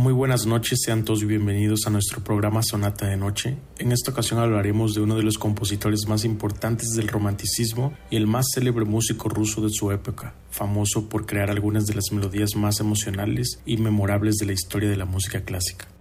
Muy buenas noches, sean todos bienvenidos a nuestro programa Sonata de Noche. En esta ocasión hablaremos de uno de los compositores más importantes del romanticismo y el más célebre músico ruso de su época, famoso por crear algunas de las melodías más emocionales y memorables de la historia de la música clásica.